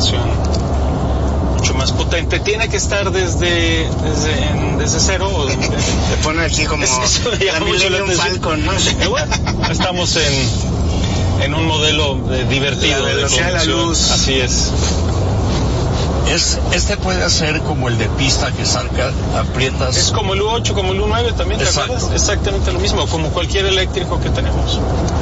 generación mucho más potente. Tiene que estar desde cero. Le pone aquí como la Millennium Falcon, ¿no? Bueno, estamos en un modelo divertido. La velocidad de la luz. Así es. Este puede ser como el de pista que aprietas. Es como el U8, como el U9 también, ¿te acuerdas? Exactamente lo mismo, como cualquier eléctrico que tenemos.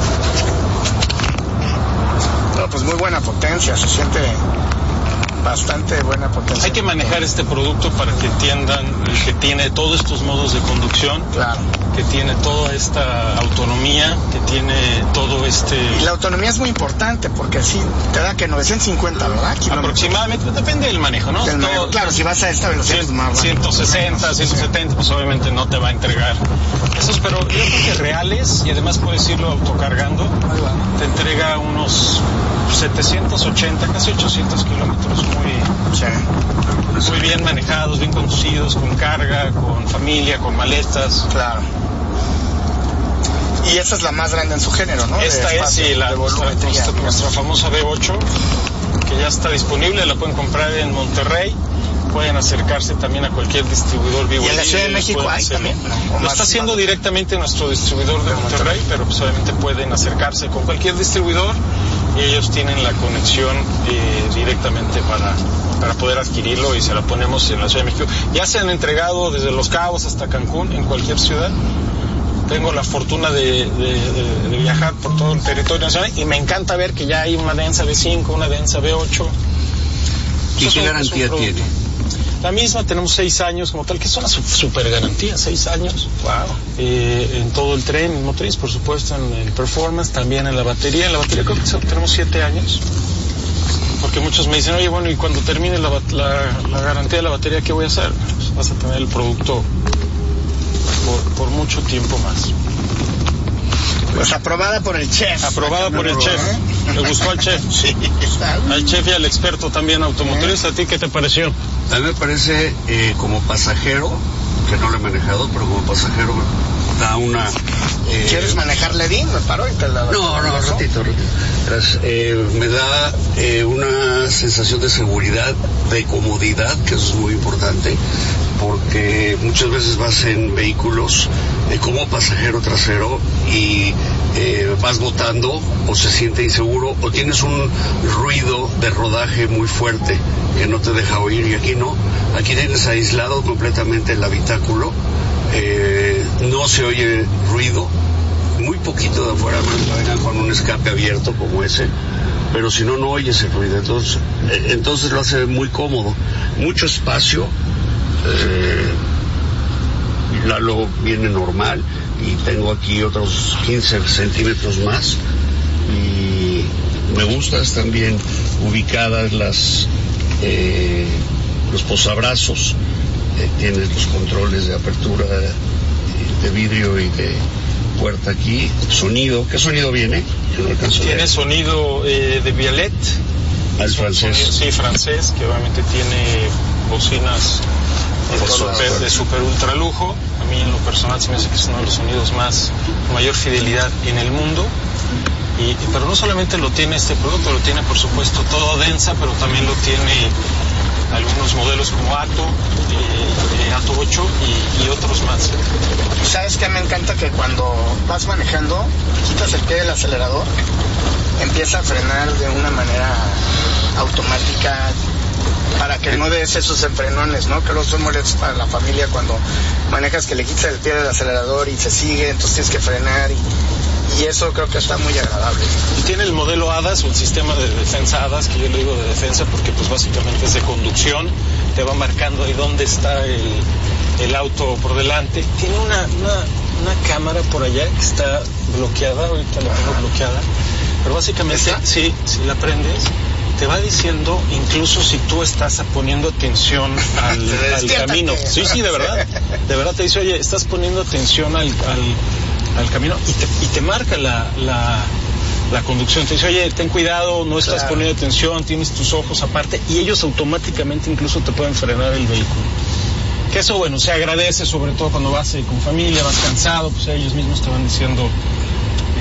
No, pues muy buena potencia, se siente bastante buena potencia. Hay que manejar este producto para que entiendan que tiene todos estos modos de conducción, claro, que tiene toda esta autonomía, que tiene todo este... Y la autonomía es muy importante porque así te da que 950, ¿verdad? Aproximadamente, depende del manejo, ¿no? Claro, si vas a esta velocidad es más 160, 170, pues obviamente no te va a entregar esos, pero yo creo que reales, y además puedes irlo autocargando, te entrega unos 780, casi 800 kilómetros, muy bien manejados, bien conducidos, con carga, con familia, con maletas. Claro. Y esta es la más grande en su género, ¿no? Esta es, sí, nuestra famosa V8, que ya está disponible, la pueden comprar en Monterrey. Pueden acercarse también a cualquier distribuidor Vivo. ¿Y en la Ciudad de México hay también? Lo está haciendo directamente nuestro distribuidor de Monterrey, pero pues obviamente pueden acercarse con cualquier distribuidor y ellos tienen la conexión directamente para poder adquirirlo, y se la ponemos en la Ciudad de México. Ya se han entregado desde Los Cabos hasta Cancún, en cualquier ciudad. Tengo la fortuna de viajar por todo el territorio nacional y me encanta ver que ya hay una Densa V5, una Densa V8. ¿Y qué garantía tiene? La misma, tenemos 6 años como tal, que es una super garantía, 6 años. Wow. En todo el tren, en motriz, por supuesto, en el performance, también en la batería. En la batería creo que tenemos 7 años. Porque muchos me dicen, oye, bueno, y cuando termine la garantía de la batería, ¿qué voy a hacer? Pues vas a tener el producto por mucho tiempo más. Pues aprobada por el chef. Aprobada por el chef. ¿Le gustó al chef? Sí. Al chef y al experto también automotriz. ¿A ti qué te pareció? A mí me parece, como pasajero, que no lo he manejado, pero como pasajero da una... ¿Quieres manejar Ledín? Me paro y te la... No, ratito. Me da una sensación de seguridad, de comodidad, que eso es muy importante, porque muchas veces vas en vehículos como pasajero trasero y vas botando o se siente inseguro o tienes un ruido de rodaje muy fuerte que no te deja oír, y aquí no. Aquí tienes aislado completamente el habitáculo, no se oye ruido, muy poquito de afuera, vengan con un escape abierto como ese, pero si no, no oyes el ruido. Entonces lo hace muy cómodo, mucho espacio. Lalo viene normal y tengo aquí otros 15 centímetros más, y me gustan también ubicadas los posabrazos. Tienes los controles de apertura de vidrio y de puerta aquí. Sonido, ¿qué sonido viene? Tiene sonido de Vialet. ¿Al francés? Sí, francés, que obviamente tiene bocinas de super ultra lujo. A mí en lo personal se me hace que es uno de los sonidos con mayor fidelidad en el mundo. Pero no solamente lo tiene este producto, lo tiene por supuesto todo Densa, pero también lo tiene algunos modelos como Atto 8 y otros más. ¿Sabes qué? Me encanta que cuando vas manejando, quitas el pie del acelerador, empieza a frenar de una manera automática, para que no des esos enfrenones, ¿no? Que luego son molestos para la familia cuando manejas, que le quitas el pie del acelerador y se sigue, entonces tienes que frenar, y eso creo que está muy agradable. Y tiene el modelo ADAS, o el sistema de defensa ADAS, que yo le digo de defensa porque pues básicamente es de conducción, te va marcando ahí dónde está el auto por delante. Tiene una cámara por allá que está bloqueada, ahorita la tengo bloqueada, pero básicamente sí, si la prendes, te va diciendo incluso si tú estás poniendo atención al camino. Sí, de verdad te dice, oye, estás poniendo atención al camino, y te marca la conducción. Te dice, oye, ten cuidado, no estás poniendo atención, tienes tus ojos aparte, y ellos automáticamente incluso te pueden frenar el vehículo. Que eso, bueno, se agradece, sobre todo cuando vas con familia, vas cansado, pues ellos mismos te van diciendo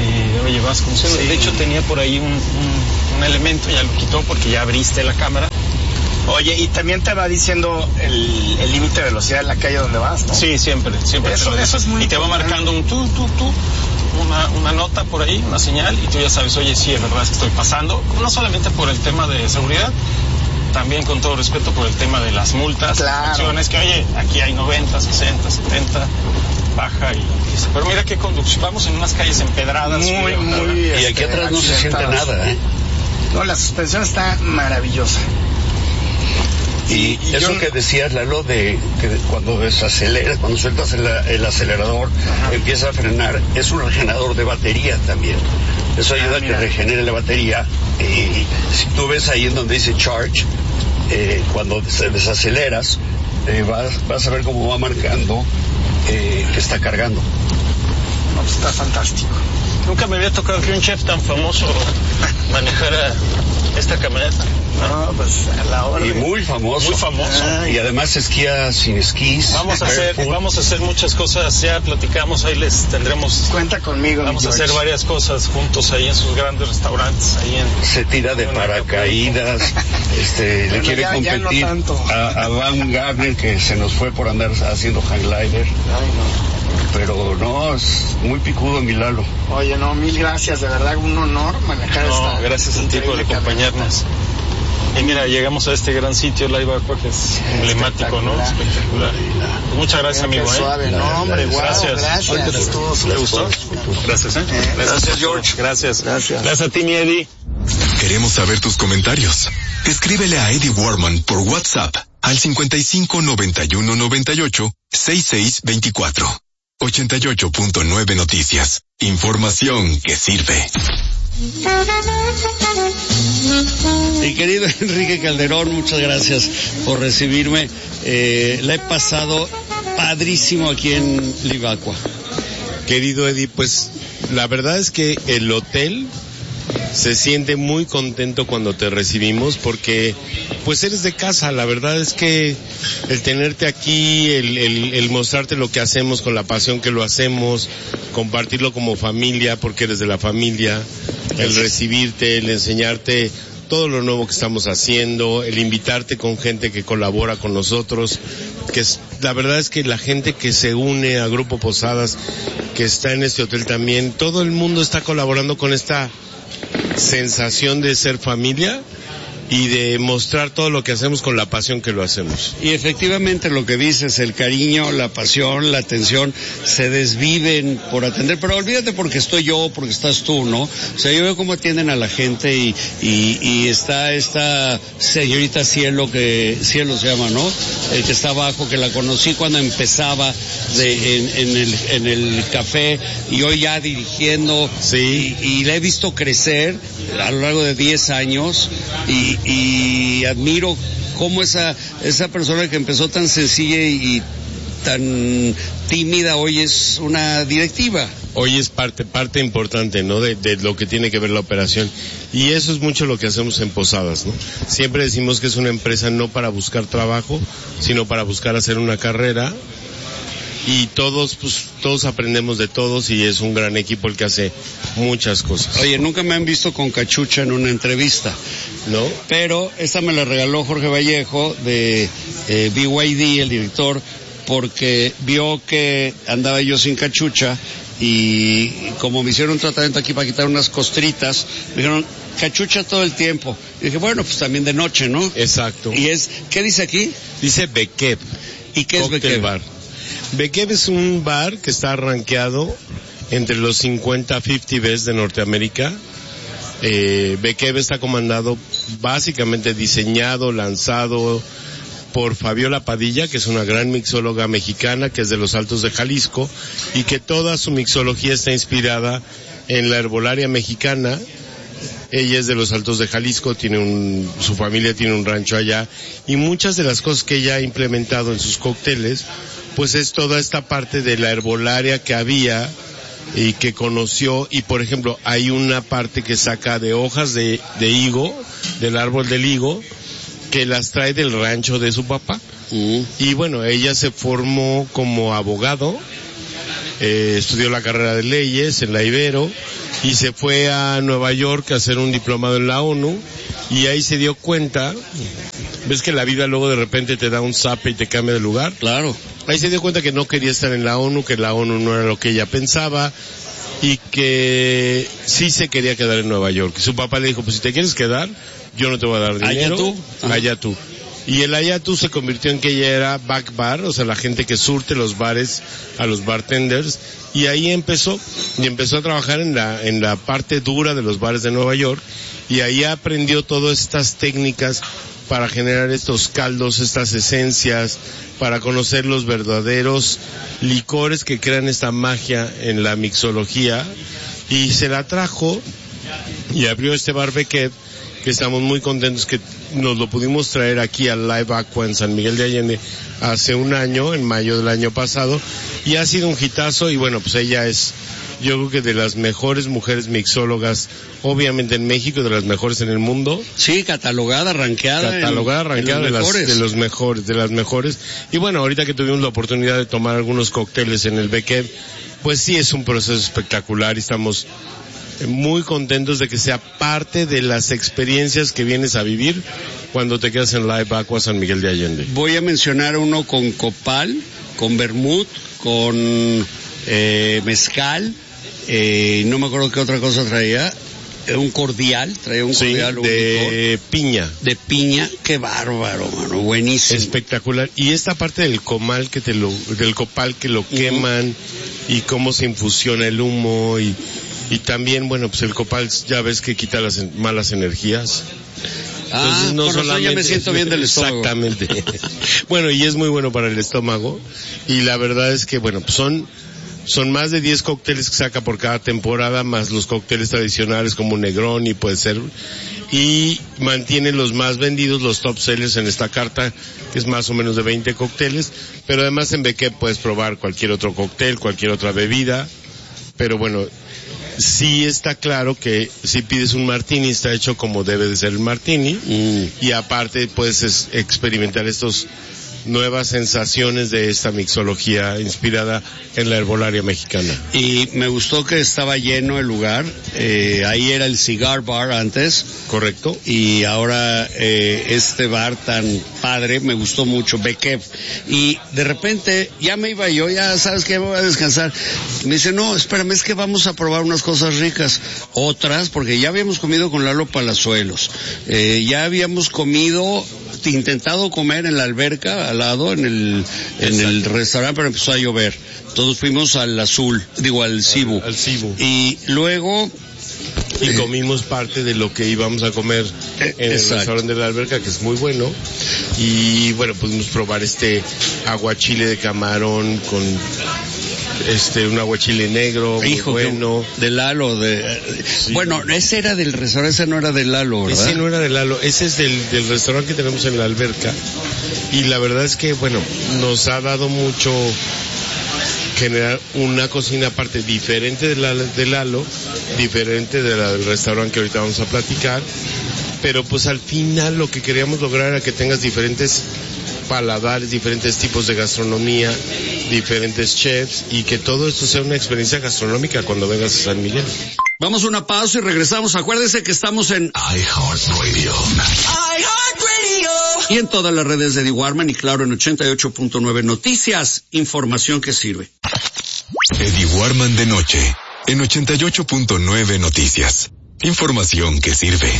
Oye, vas conduciendo. Sí. De hecho tenía por ahí un elemento, ya lo quitó porque ya abriste la cámara. Oye, y también te va diciendo el límite de velocidad en la calle donde vas, ¿no? Sí, siempre eso es muy y te va marcando un una nota por ahí, una señal, y tú ya sabes, oye, sí, es verdad que estoy pasando, no solamente por el tema de seguridad, también con todo respeto por el tema de las multas, acciones, que oye, aquí hay 90, 60, 70, baja y pero mira qué conducción, vamos en unas calles empedradas. Muy, y aquí atrás no se siente nada, ¿eh? No, la suspensión está maravillosa. Y eso que decías, Lalo, de que cuando desaceleras, cuando sueltas el acelerador, empieza a frenar, es un regenerador de batería también. Eso ayuda a que regenere la batería. Y si tú ves ahí en donde dice charge, cuando desaceleras, vas a ver cómo va marcando que está cargando. No, pues está fantástico. Nunca me había tocado que un chef tan famoso manejara esta camioneta. No, pues a la hora. Y muy famoso. Muy famoso. Y además esquía sin esquís. Vamos a hacer muchas cosas, ya platicamos, ahí les tendremos. Cuenta conmigo. Vamos a hacer varias cosas juntos ahí en sus grandes restaurantes. Se tira de paracaídas, le quiere competir a Van Gardner, que se nos fue por andar haciendo hang glider. Pero no, es muy picudo, mi Lalo. Oye, no, mil gracias, de verdad, un honor manejar esta. Gracias a ti por acompañarnos. Y mira, llegamos a este gran sitio, Live Aqua, que es emblemático, ¿no? Espectacular. Pues muchas gracias, amigo. Suave, no, hombre, gracias. ¿Te gustó? Gracias, Gracias, George. Gracias a ti, mi Eddie. Queremos saber tus comentarios. Escríbele a Eddie Warman por WhatsApp al 55 91 98 66 24. 88.9 Noticias. Información que sirve. Mi querido Enrique Calderón, muchas gracias por recibirme. La he pasado padrísimo aquí en Live Aqua. Querido Eddie, pues la verdad es que el hotel se siente muy contento cuando te recibimos porque pues eres de casa. La verdad es que el tenerte aquí, el mostrarte lo que hacemos con la pasión que lo hacemos, compartirlo como familia porque eres de la familia, el recibirte, el enseñarte todo lo nuevo que estamos haciendo, el invitarte con gente que colabora con nosotros, la verdad es que la gente que se une a Grupo Posadas, que está en este hotel también, todo el mundo está colaborando con esta sensación de ser familia y de mostrar todo lo que hacemos con la pasión que lo hacemos. Y efectivamente lo que dices, el cariño, la pasión, la atención, se desviven por atender, pero olvídate porque estoy yo, porque estás tú, ¿no? O sea, yo veo cómo atienden a la gente y está esta señorita Cielo Cielo se llama, ¿no? Que está abajo, que la conocí cuando empezaba en el café y hoy ya dirigiendo, sí. Y la he visto crecer a lo largo de 10 años y admiro cómo esa persona que empezó tan sencilla y tan tímida hoy es una directiva. Hoy es parte importante, ¿no? De lo que tiene que ver la operación. Y eso es mucho lo que hacemos en Posadas, ¿no? Siempre decimos que es una empresa no para buscar trabajo, sino para buscar hacer una carrera. Y todos aprendemos de todos y es un gran equipo el que hace muchas cosas. Oye, nunca me han visto con cachucha en una entrevista, ¿no? Pero esta me la regaló Jorge Vallejo de BYD, el director, porque vio que andaba yo sin cachucha y como me hicieron un tratamiento aquí para quitar unas costritas, me dijeron, cachucha todo el tiempo. Y dije, bueno, pues también de noche, ¿no? Exacto. Y ¿qué dice aquí? Dice Bekev. ¿Y qué es Bekev? Bar. Bekev es un bar que está rankeado entre los 50 best de Norteamérica. Bekev está comandado, básicamente diseñado, lanzado por Fabiola Padilla, que es una gran mixóloga mexicana, que es de los Altos de Jalisco, y que toda su mixología está inspirada en la herbolaria mexicana. Ella es de los Altos de Jalisco, su familia tiene un rancho allá, y muchas de las cosas que ella ha implementado en sus cócteles, pues es toda esta parte de la herbolaria que había y que conoció, y por ejemplo hay una parte que saca de hojas de higo, del árbol del higo, que las trae del rancho de su papá. Y bueno, ella se formó como abogado, estudió la carrera de leyes en la Ibero, y se fue a Nueva York a hacer un diplomado en la ONU, y ahí se dio cuenta, ves que la vida luego de repente te da un zape y te cambia de lugar. Claro. Ahí se dio cuenta que no quería estar en la ONU, que la ONU no era lo que ella pensaba, y que sí se quería quedar en Nueva York. Y su papá le dijo, pues si te quieres quedar, yo no te voy a dar dinero. ¿Allá tú? Allá tú. Y el allá tú se convirtió en que ella era back bar, o sea, la gente que surte los bares a los bartenders, y ahí empezó a trabajar en la parte dura de los bares de Nueva York, y ahí aprendió todas estas técnicas para generar estos caldos, estas esencias, para conocer los verdaderos licores que crean esta magia en la mixología, y se la trajo y abrió este bar Bequev, que estamos muy contentos que nos lo pudimos traer aquí al Live Aqua en San Miguel de Allende hace un año, en mayo del año pasado, y ha sido un hitazo. Y bueno, pues ella es, yo creo que de las mejores mujeres mixólogas, obviamente en México, de las mejores en el mundo. Sí, rankeada de las mejores. Y bueno, ahorita que tuvimos la oportunidad de tomar algunos cócteles en el Bequev, pues sí es un proceso espectacular, y estamos muy contentos de que sea parte de las experiencias que vienes a vivir cuando te quedas en Live Aqua San Miguel de Allende. Voy a mencionar uno con copal, con vermut, con mezcal, no me acuerdo qué otra cosa traía. Traía un cordial, de piña. De piña, qué bárbaro, mano, buenísimo. Espectacular. Y esta parte del copal que lo queman, y cómo se infusiona el humo, y también, bueno, pues el copal ya ves que quita las malas energías. Entonces, no solamente ya me siento bien del estómago. Exactamente. Bueno, y es muy bueno para el estómago, y la verdad es que, bueno, pues son más de 10 cócteles que saca por cada temporada, más los cócteles tradicionales como Negroni, puede ser, y mantiene los más vendidos, los top sellers en esta carta, que es más o menos de 20 cócteles, pero además en Bequev puedes probar cualquier otro cóctel, cualquier otra bebida, pero bueno, sí está claro que si pides un martini está hecho como debe de ser el martini, y aparte puedes experimentar estos nuevas sensaciones de esta mixología inspirada en la herbolaria mexicana. Y me gustó que estaba lleno el lugar, ahí era el Cigar Bar antes. Correcto. Y ahora este bar tan padre, me gustó mucho, Bequev. Y de repente ya me iba yo, ya sabes que me voy a descansar. Me dice, no, espérame, es que vamos a probar unas cosas ricas. Otras, porque ya habíamos comido con Lalo Palazuelos, ya habíamos intentado comer en la alberca al lado, en el restaurante, pero empezó a llover. Todos fuimos al Cibu. Al Cibu. Y luego comimos parte de lo que íbamos a comer en el restaurante de la alberca, que es muy bueno. Y bueno, pudimos probar aguachile de camarón con un aguachile negro, muy bueno. De Lalo, sí. Bueno, ese era del restaurante, ese no era de Lalo, ¿verdad? Ese no era de Lalo, ese es del restaurante que tenemos en la alberca. Y la verdad es que, bueno, nos ha dado mucho generar una cocina aparte diferente de Lalo, diferente de la del restaurante que ahorita vamos a platicar, pero pues al final lo que queríamos lograr era que tengas diferentes paladares, diferentes tipos de gastronomía, diferentes chefs, y que todo esto sea una experiencia gastronómica cuando vengas a San Miguel. Vamos a una pausa y regresamos. Acuérdense que estamos en iHeartRadio. Y en todas las redes de Eddie Warman, y claro, en 88.9 Noticias, información que sirve. Eddie Warman de noche, en 88.9 Noticias. Información que sirve.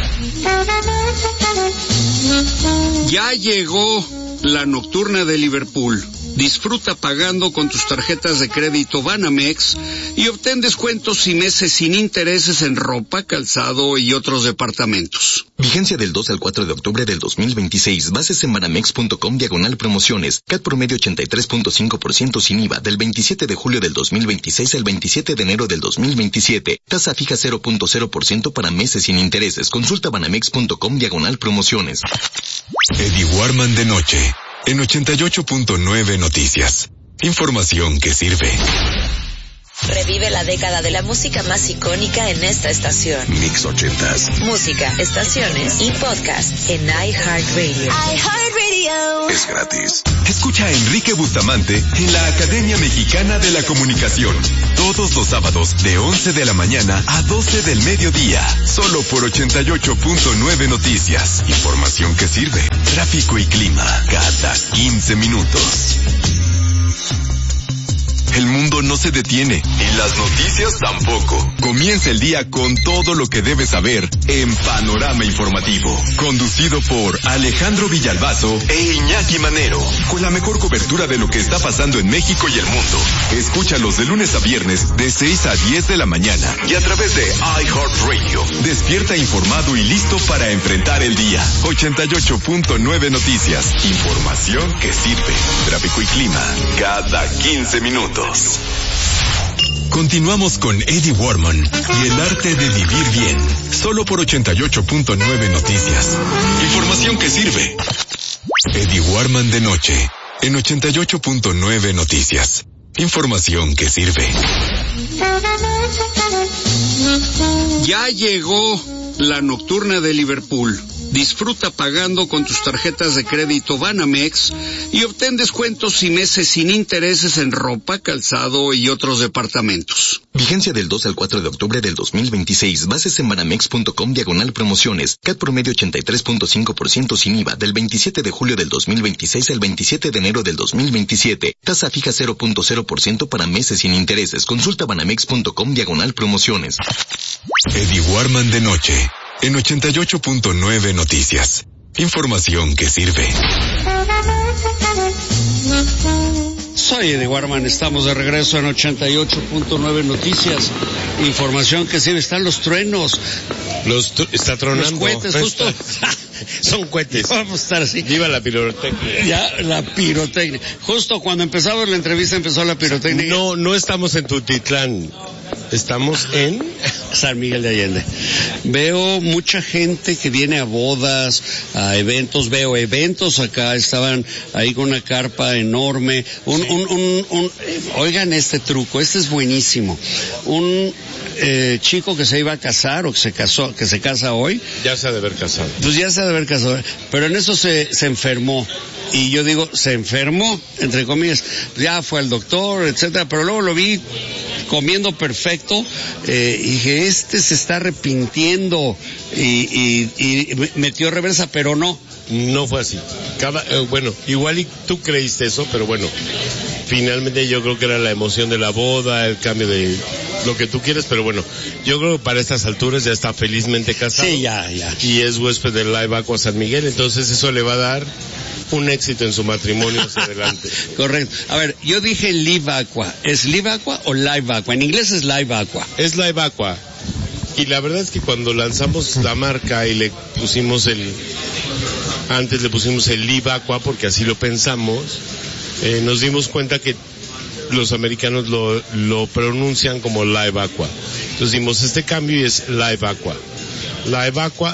Ya llegó la nocturna de Liverpool. Disfruta pagando con tus tarjetas de crédito Banamex y obtén descuentos y meses sin intereses en ropa, calzado y otros departamentos. Vigencia del 2 al 4 de octubre del 2026. Bases en banamex.com/promociones. CAT promedio 83.5% sin IVA del 27 de julio del 2026 al 27 de enero del 2027. Tasa fija 0.0% para meses sin intereses. Consulta banamex.com/promociones. Eddie Warman de noche, en 88.9 Noticias. Información que sirve. Revive la década de la música más icónica en esta estación. Mix 80s. Música, estaciones y podcast en iHeartRadio. iHeartRadio. Es gratis. Escucha a Enrique Bustamante en la Academia Mexicana de la Comunicación. Todos los sábados de 11 de la mañana a 12 del mediodía. Solo por 88.9 Noticias. Información que sirve. Tráfico y clima cada 15 minutos. El mundo no se detiene y las noticias tampoco. Comienza el día con todo lo que debes saber en Panorama Informativo. Conducido por Alejandro Villalbazo e Iñaki Manero. Con la mejor cobertura de lo que está pasando en México y el mundo. Escúchalos de lunes a viernes de 6 a 10 de la mañana. Y a través de iHeartRadio. Despierta informado y listo para enfrentar el día. 88.9 Noticias. Información que sirve. Tráfico y clima cada 15 minutos. Continuamos con Eddie Warman y el arte de vivir bien. Solo por 88.9 Noticias. Información que sirve. Eddie Warman de noche en 88.9 Noticias. Información que sirve. Ya llegó la nocturna de Liverpool. Disfruta pagando con tus tarjetas de crédito Banamex y obtén descuentos y meses sin intereses en ropa, calzado y otros departamentos. Vigencia del 2 al 4 de octubre del 2026. Bases en banamex.com/promociones. CAT promedio 83.5% sin IVA del 27 de julio del 2026 al 27 de enero del 2027. Tasa fija 0.0% para meses sin intereses. Consulta banamex.com/promociones. Eddie Warman de noche en 88.9 Noticias. Información que sirve. Soy Eddie Warman, estamos de regreso en 88.9 Noticias. Información que sirve. Están los truenos. Está tronando. Los cohetes, justo. Son cohetes. Vamos a estar así. Viva la pirotecnia. Ya, la pirotecnia. Justo cuando empezamos la entrevista empezó la pirotecnia. No estamos en Tutitlán. Estamos en San Miguel de Allende. Veo mucha gente que viene a bodas, a eventos. Veo eventos acá. Estaban ahí con una carpa enorme. Oigan este truco. Este es buenísimo. Un chico que se iba a casar o que se casa hoy. Ya se ha de haber casado. Pues ya se ha de haber casado. Pero en eso se enfermó. Y yo digo, se enfermó, entre comillas. Ya fue al doctor, etcétera. Pero luego lo vi comiendo perfecto. Y dije, se está arrepintiendo. Y metió reversa, pero no. No fue así. Bueno, igual y tú creíste eso, pero bueno, finalmente yo creo que era la emoción de la boda, el cambio de lo que tú quieres, pero bueno, yo creo que para estas alturas ya está felizmente casado. Sí, ya. Y es huésped del Live Aqua San Miguel, entonces eso le va a dar un éxito en su matrimonio hacia adelante. Correcto. A ver, yo dije Live Aqua. ¿Es Live Aqua o Live Aqua? En inglés es Live Aqua. Es Live Aqua. Y la verdad es que cuando lanzamos la marca y le pusimos antes le pusimos el Live Aqua porque así lo pensamos, nos dimos cuenta que los americanos lo pronuncian como Live Aqua. Entonces dimos este cambio y es Live Aqua. Live Aqua,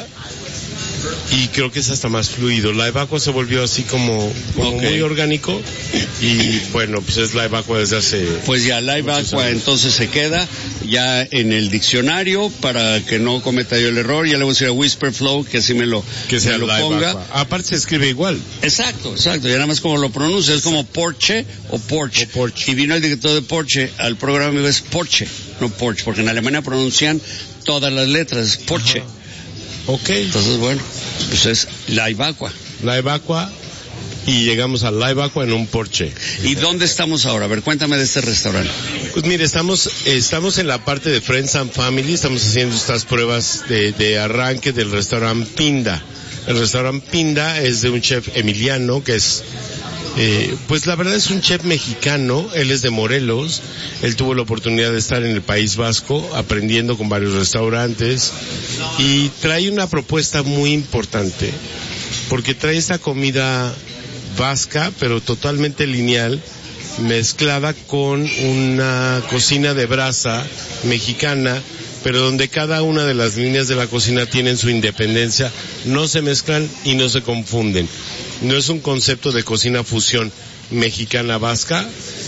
y creo que es hasta más fluido. Live Aqua se volvió así como muy orgánico y bueno, pues es Live Aqua desde hace... Pues ya Live Aqua entonces se queda ya en el diccionario para que no cometa yo el error. Ya le voy a decir a Whisper Flow que así me lo ponga. Aqua. Aparte se escribe igual. Exacto. Ya nada más como lo pronuncia, es como Porsche o Porsche. Y vino el director de Porsche al programa y dijo, es Porsche, no Porsche, porque en Alemania pronuncian todas las letras, es Porsche. Ajá. Ok. Entonces, bueno, pues es Live Aqua. Live Aqua, y llegamos a Live Aqua en un Porsche. ¿Y dónde estamos ahora? A ver, cuéntame de este restaurante. Pues mire, estamos en la parte de Friends and Family, estamos haciendo estas pruebas de arranque del restaurante Pinda. El restaurante Pinda es de un chef Emiliano, que es... pues la verdad es un chef mexicano, él es de Morelos, él tuvo la oportunidad de estar en el País Vasco aprendiendo con varios restaurantes y trae una propuesta muy importante porque trae esta comida vasca pero totalmente lineal mezclada con una cocina de brasa mexicana, pero donde cada una de las líneas de la cocina tienen su independencia, no se mezclan y no se confunden. No es un concepto de cocina fusión mexicana vasca,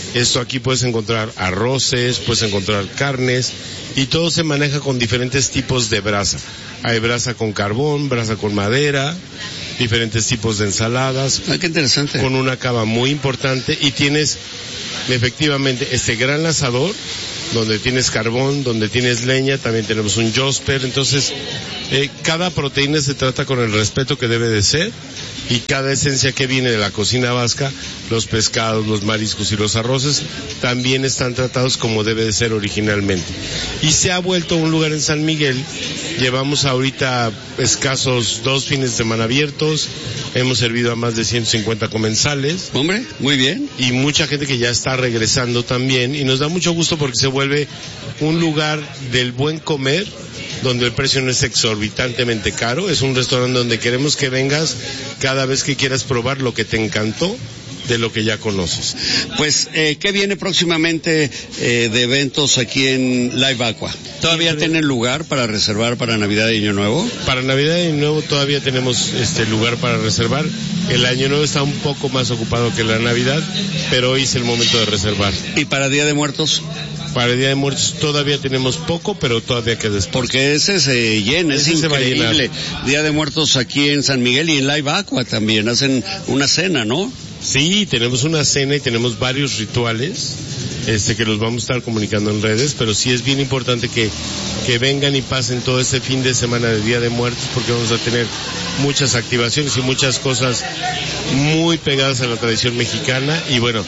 Esto aquí puedes encontrar arroces, puedes encontrar carnes y todo se maneja con diferentes tipos de brasa. Hay brasa con carbón, brasa con madera, diferentes tipos de ensaladas. Qué interesante. Con una cava muy importante y tienes efectivamente este gran asador donde tienes carbón, donde tienes leña, también tenemos un josper. Entonces cada proteína se trata con el respeto que debe de ser y cada esencia que viene de la cocina vasca, los pescados, los mariscos y los arroces también están tratados como debe de ser originalmente. Y se ha vuelto un lugar en San Miguel. Llevamos ahorita escasos 2 fines de semana abiertos, hemos servido a más de 150 comensales. Hombre, muy bien. Y mucha gente que ya está regresando también, y nos da mucho gusto porque se vuelve un lugar del buen comer, donde el precio no es exorbitantemente caro. Es un restaurante donde queremos que vengas cada vez que quieras probar lo que te encantó de lo que ya conoces. Pues, ¿qué viene próximamente de eventos aquí en Live Aqua? ¿Todavía tienen lugar para reservar para Navidad y Año Nuevo? Para Navidad y Año Nuevo todavía tenemos lugar para reservar. El Año Nuevo está un poco más ocupado que la Navidad, pero hoy es el momento de reservar. ¿Y para Día de Muertos? Para el Día de Muertos todavía tenemos poco, pero todavía queda espacio. Porque ese se llena, es increíble. Día de Muertos aquí en San Miguel y en Live Aqua también hacen una cena, ¿no? Sí, tenemos una cena y tenemos varios rituales que los vamos a estar comunicando en redes, pero sí es bien importante que vengan y pasen todo este fin de semana de Día de Muertos, porque vamos a tener muchas activaciones y muchas cosas muy pegadas a la tradición mexicana. Y bueno,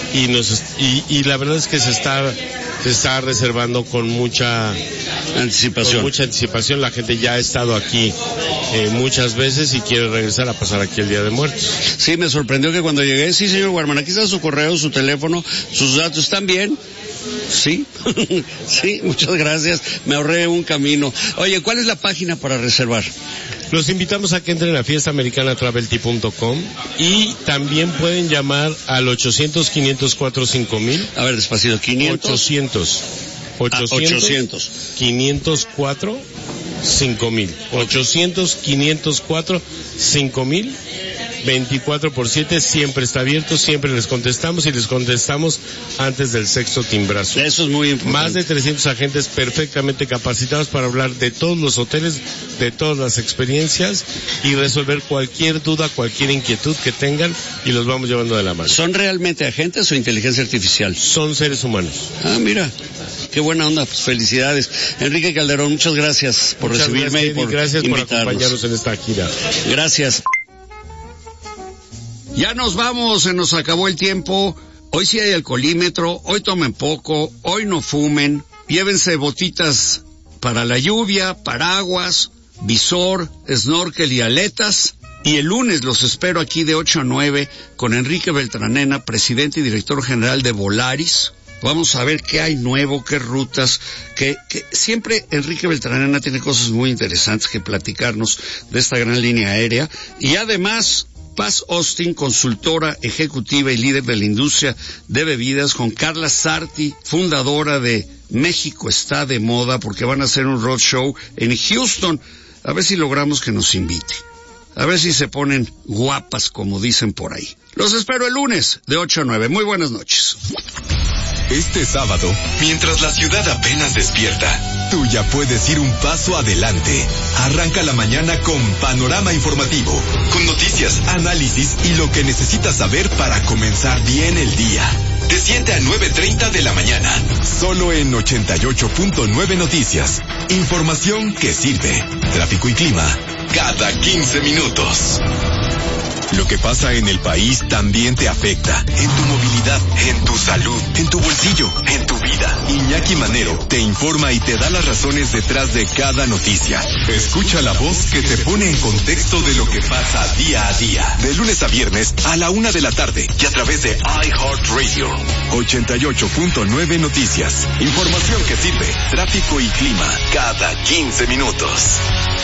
y la verdad es que se está reservando con mucha anticipación. La gente ya ha estado aquí muchas veces y quiere regresar a pasar aquí el Día de Muertos. Sí, me sorprendió que cuando llegué, sí, señor Guarman, aquí está su correo, su teléfono, sus datos, ¿están bien? Sí, sí, muchas gracias, me ahorré un camino. Oye, ¿cuál es la página para reservar? Los invitamos a que entren a fiestaamericanatravelt.com y también pueden llamar al 800-504-5000. A ver, despacito, 500. 504-5000. 800-504-5000. 24/7, siempre está abierto, siempre les contestamos y les contestamos antes del sexto timbrazo. Eso es muy importante. Más de 300 agentes perfectamente capacitados para hablar de todos los hoteles, de todas las experiencias y resolver cualquier duda, cualquier inquietud que tengan y los vamos llevando de la mano. ¿Son realmente agentes o inteligencia artificial? Son seres humanos. Ah, mira. Qué buena onda, pues felicidades. Enrique Calderón, muchas gracias por recibirme y por acompañarnos en esta gira. Gracias. Ya nos vamos, se nos acabó el tiempo. Hoy sí hay alcoholímetro, hoy tomen poco, hoy no fumen, llévense botitas para la lluvia, paraguas, visor, snorkel y aletas. Y el lunes los espero aquí de 8 a 9 con Enrique Beltranena, presidente y director general de Volaris. Vamos a ver qué hay nuevo, qué rutas, que siempre Enrique Beltranena tiene cosas muy interesantes que platicarnos de esta gran línea aérea. Y además, Paz Austin, consultora ejecutiva y líder de la industria de bebidas, con Carla Sarti, fundadora de México Está de Moda, porque van a hacer un roadshow en Houston. A ver si logramos que nos invite. A ver si se ponen guapas, como dicen por ahí. Los espero el lunes de 8 a 9. Muy buenas noches. Este sábado, mientras la ciudad apenas despierta, tú ya puedes ir un paso adelante. Arranca la mañana con Panorama Informativo, con noticias, análisis y lo que necesitas saber para comenzar bien el día. De 7 a 9:30 de la mañana, solo en 88.9 Noticias. Información que sirve. Tráfico y clima, cada 15 minutos. Lo que pasa en el país también te afecta. En tu movilidad, en tu salud, en tu bolsillo, en tu vida. Iñaki Manero te informa y te da las razones detrás de cada noticia. Escucha la voz que te pone en contexto de lo que pasa día a día. De lunes a viernes a la 1 de la tarde y a través de iHeartRadio. 88.9 Noticias. Información que sirve. Tráfico y clima cada 15 minutos.